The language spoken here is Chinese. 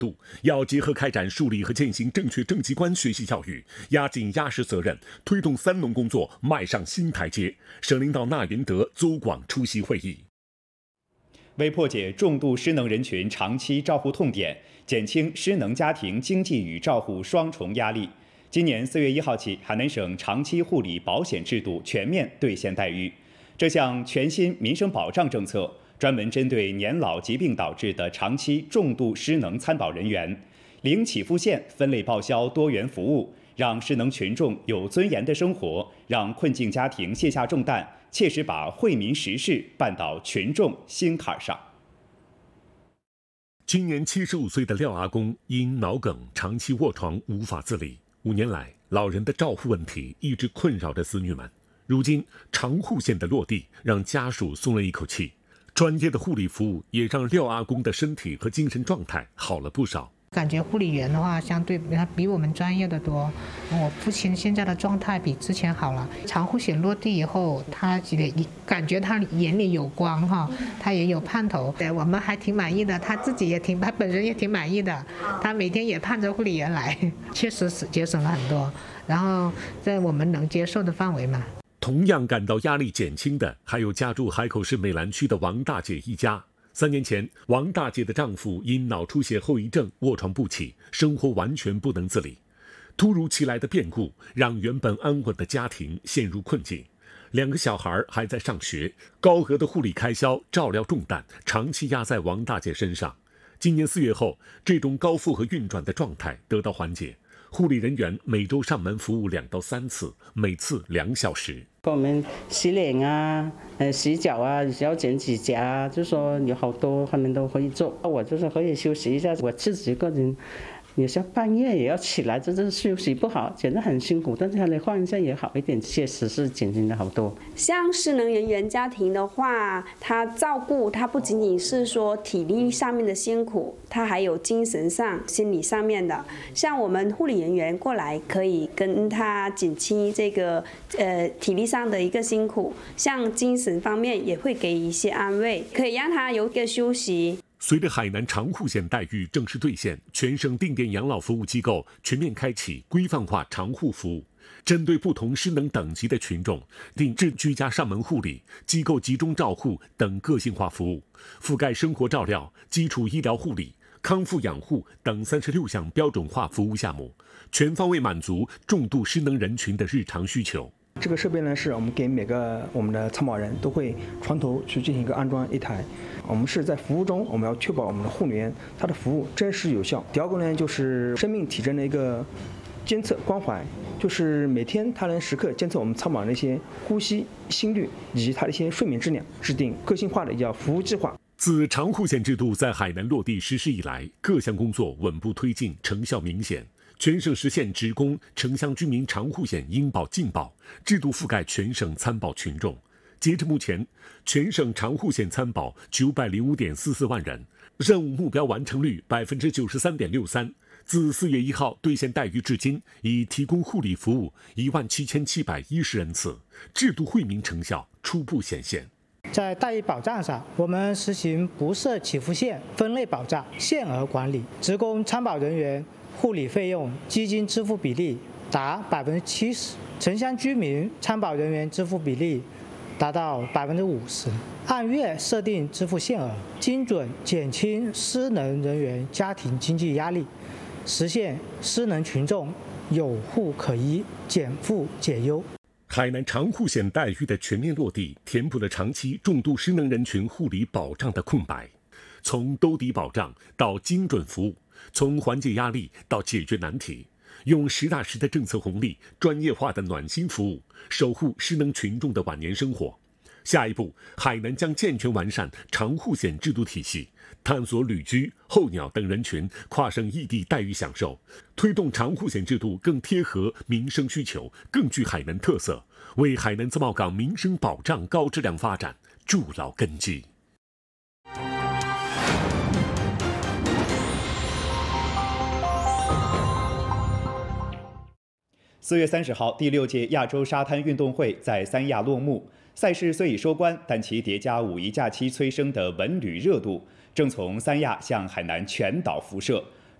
度，要结合开展树立和践行正确政绩观学习教育，压紧压实责任，推动三农工作迈上新台阶。省领导纳云德邹广出席会议。 为破解重度失能人群长期照护痛点，减轻失能家庭经济与照护双重压力，今年4月1号起，海南省长期护理保险制度全面兑现待遇。这项全新民生保障政策，专门针对年老疾病导致的长期重度失能参保人员，零起付线分类报销多元服务，让失能群众有尊严的生活，让困境家庭卸下重担，切实把惠民实事办到群众心坎上。 今年75岁的廖阿公因脑梗长期卧床无法自理，5年来，老人的照护问题一直困扰着子女们。如今，长护险的落地让家属松了一口气，专业的护理服务也让廖阿公的身体和精神状态好了不少。 感觉护理员的话，相对比我们专业的多。我父亲现在的状态比之前好了。长护险落地以后，他感觉他眼里有光哈，他也有盼头。我们还挺满意的，他本人也挺满意的。他每天也盼着护理员来，确实是节省了很多。然后在我们能接受的范围嘛。 同样感到压力减轻的，还有家住海口市美兰区的王大姐一家。3年前，王大姐的丈夫因脑出血后遗症卧床不起，生活完全不能自理。突如其来的变故让原本安稳的家庭陷入困境，2个小孩还在上学，高额的护理开销、照料重担长期压在王大姐身上。今年4月后，这种高负荷运转的状态得到缓解。护理人员每周上门服务2到3次，每次2小时。 我们洗脸啊，洗脚啊，要剪指甲啊，就说有好多他们都可以做，我就是可以休息一下。我自己个人有时候半夜也要起来，真的休息不好，简直很辛苦。但是他来换一下也好一点，确实是减轻了好多。 像失能人员家庭的话，他照顾他不仅仅是说体力上面的辛苦，他还有精神上、心理上面的。像我们护理人员过来，可以跟他减轻这个体力上的一个辛苦，像精神方面也会给一些安慰，可以让他有一个休息。 随着海南长护险待遇正式兑现，全省定点养老服务机构全面开启规范化长护服务，针对不同失能等级的群众，定制居家上门护理、机构集中照护等个性化服务，覆盖生活照料、基础医疗护理、康复养护等36项标准化服务项目，全方位满足重度失能人群的日常需求。 这个设备呢，是我们给每个我们的参保人都会床头去进行一个安装一台。我们是在服务中，我们要确保我们的护理员他的服务真实有效。第二个呢，就是生命体征的一个监测关怀，就是每天他能时刻监测我们参保人的一些呼吸、心率以及他的一些睡眠质量，制定个性化的一个服务计划。 自长护险制度在海南落地实施以来，各项工作稳步推进，成效明显。全省实现职工、城乡居民长护险应保尽保，制度覆盖全省参保群众。截至目前，全省长护险参保905.44万人，任务目标完成率93.63%。自4月1号兑现待遇至今，已提供护理服务17710人次，制度惠民成效初步显现。 在待遇保障上，我们实行不设起付线、分类保障、限额管理，职工参保人员护理费用基金支付比例达70%，城乡居民参保人员支付比例达到50%，按月设定支付限额，精准减轻失能人员家庭经济压力，实现失能群众有护可依、减负解忧。 海南长护险待遇的全面落地，填补了长期重度失能人群护理保障的空白。从兜底保障到精准服务，从缓解压力到解决难题，用实打实的政策红利、专业化的暖心服务，守护失能群众的晚年生活。下一步，海南将健全完善长护险制度体系，探索旅居、候鸟等人群跨省异地待遇享受，推动长护险制度更贴合民生需求，更具海南特色，为海南自贸港民生保障高质量发展筑牢根基。 4月30号，第6届亚洲沙滩运动会在三亚落幕。赛事虽已收官，但其叠加5一假期催生的文旅热度，正从三亚向海南全岛辐射。